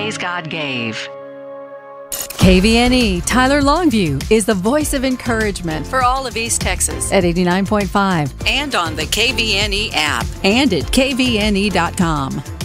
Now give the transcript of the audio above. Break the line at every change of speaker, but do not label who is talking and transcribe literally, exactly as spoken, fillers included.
days God gave.
K V N E Tyler Longview is the voice of encouragement
for all of East Texas
at eighty-nine point five
and on the K V N E app
and at K V N E dot com.